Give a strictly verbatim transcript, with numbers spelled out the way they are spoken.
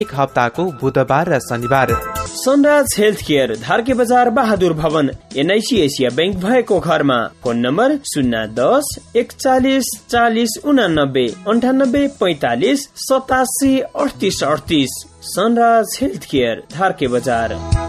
एक हप्ताको बुधबार र शनिबार। सनराज हेल्थ केयर धारके बजार बहादुर भवन एनआईसी एसिया बैंक भएको घरमा। फोन नम्बर शून्य दस एकचालिस चालिस उनानब्बे अन्ठानब्बे पैतालिस सतासी अडतिस अडतिस। सनराज हेल्थ केयर धारके बजार।